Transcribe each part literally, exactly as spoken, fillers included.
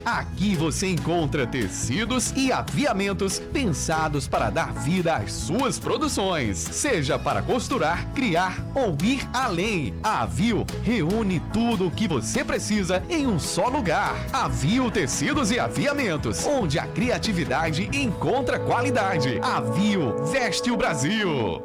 Aqui você encontra tecidos e aviamentos pensados para dar vida às suas produções, seja para costurar, criar ou ir além. A Avio reúne tudo o que você precisa em um só lugar. Avio Tecidos e Aviamentos, onde a criatividade encontra qualidade. Avio veste o Brasil.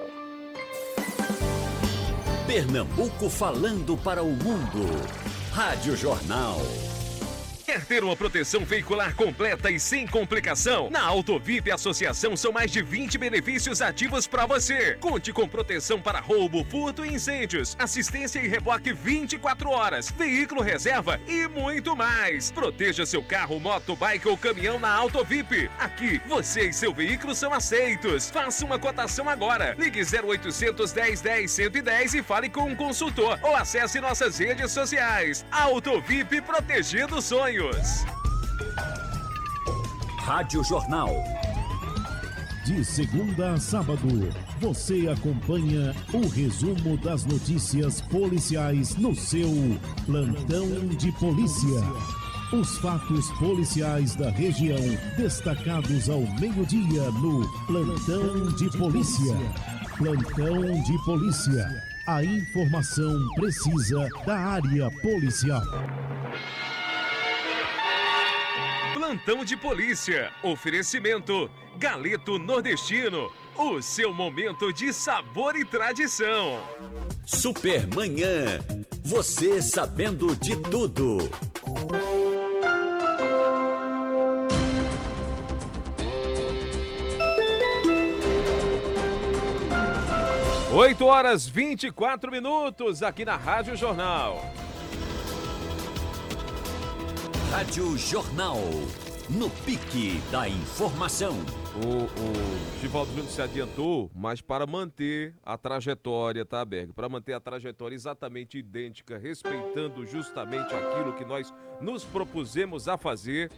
Pernambuco falando para o mundo. Rádio Jornal. Quer ter uma proteção veicular completa e sem complicação? Na Autovip Associação são mais de vinte benefícios ativos para você. Conte com proteção para roubo, furto e incêndios, assistência e reboque vinte e quatro horas, veículo reserva e muito mais. Proteja seu carro, moto, bike ou caminhão na Autovip. Aqui, você e seu veículo são aceitos. Faça uma cotação agora. Ligue zero oitocentos, dez, dez, cento e dez e fale com um consultor ou acesse nossas redes sociais. Autovip, protegendo sonhos. Rádio Jornal. De segunda a sábado, você acompanha o resumo das notícias policiais no seu Plantão de Polícia. Os fatos policiais da região destacados ao meio-dia no Plantão de Polícia. Plantão de Polícia. A informação precisa da área policial. Plantão de Polícia. Oferecimento Galeto Nordestino. O seu momento de sabor e tradição. Supermanhã. Você sabendo de tudo. oito horas e vinte e quatro minutos aqui na Rádio Jornal. Rádio Jornal, no pique da informação. O, o Givaldo Júnior se adiantou, mas para manter a trajetória, tá, Berg? Para manter a trajetória exatamente idêntica, respeitando justamente aquilo que nós nos propusemos a fazer.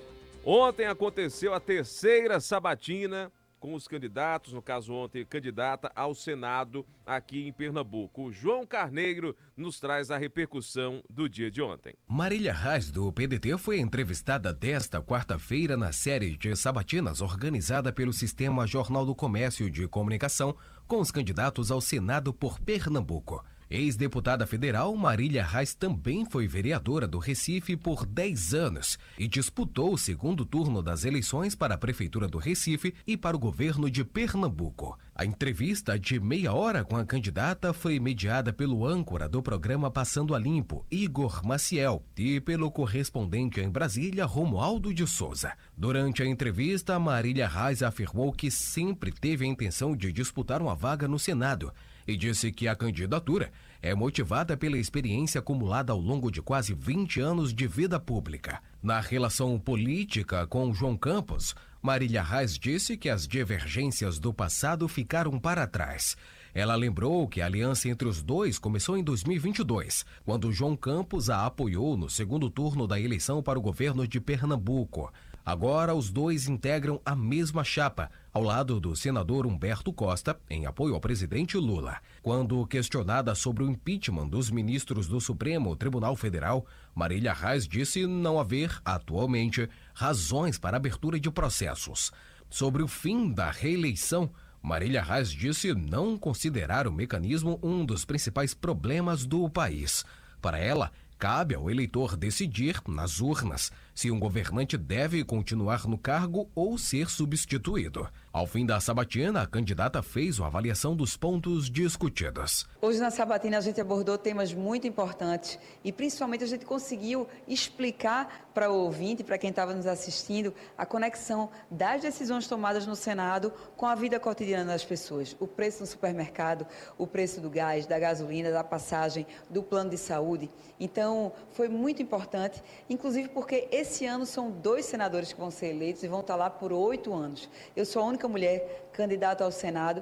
Ontem aconteceu a terceira sabatina com os candidatos, no caso ontem, candidata ao Senado aqui em Pernambuco. O João Carneiro nos traz a repercussão do dia de ontem. Marília Reis, do P D T, foi entrevistada desta quarta-feira na série de sabatinas organizada pelo Sistema Jornal do Comércio de Comunicação com os candidatos ao Senado por Pernambuco. Ex-deputada federal, Marília Reis também foi vereadora do Recife por dez anos e disputou o segundo turno das eleições para a Prefeitura do Recife e para o governo de Pernambuco. A entrevista de meia hora com a candidata foi mediada pelo âncora do programa Passando a Limpo, Igor Maciel, e pelo correspondente em Brasília, Romualdo de Souza. Durante a entrevista, Marília Reis afirmou que sempre teve a intenção de disputar uma vaga no Senado e disse que a candidatura é motivada pela experiência acumulada ao longo de quase vinte anos de vida pública. Na relação política com João Campos, Marília Reis disse que as divergências do passado ficaram para trás. Ela lembrou que a aliança entre os dois começou em dois mil e vinte e dois, quando João Campos a apoiou no segundo turno da eleição para o governo de Pernambuco. Agora, os dois integram a mesma chapa, ao lado do senador Humberto Costa, em apoio ao presidente Lula. Quando questionada sobre o impeachment dos ministros do Supremo Tribunal Federal, Marília Reis disse não haver, atualmente, razões para abertura de processos. Sobre o fim da reeleição, Marília Reis disse não considerar o mecanismo um dos principais problemas do país. Para ela, cabe ao eleitor decidir, nas urnas, se um governante deve continuar no cargo ou ser substituído. Ao fim da sabatina, a candidata fez uma avaliação dos pontos discutidos. Hoje na sabatina a gente abordou temas muito importantes e principalmente a gente conseguiu explicar para o ouvinte, para quem estava nos assistindo, a conexão das decisões tomadas no Senado com a vida cotidiana das pessoas. O preço no supermercado, o preço do gás, da gasolina, da passagem, do plano de saúde. Então, foi muito importante, inclusive porque esse ano são dois senadores que vão ser eleitos e vão estar lá por oito anos. Eu sou a única mulher candidata ao Senado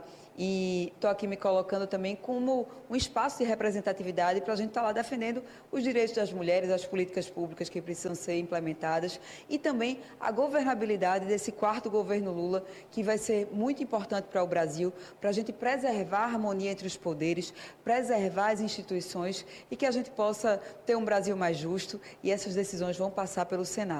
e estou aqui me colocando também como um espaço de representatividade para a gente estar lá defendendo os direitos das mulheres, as políticas públicas que precisam ser implementadas e também a governabilidade desse quarto governo Lula, que vai ser muito importante para o Brasil, para a gente preservar a harmonia entre os poderes, preservar as instituições e que a gente possa ter um Brasil mais justo, e essas decisões vão passar pelo Senado.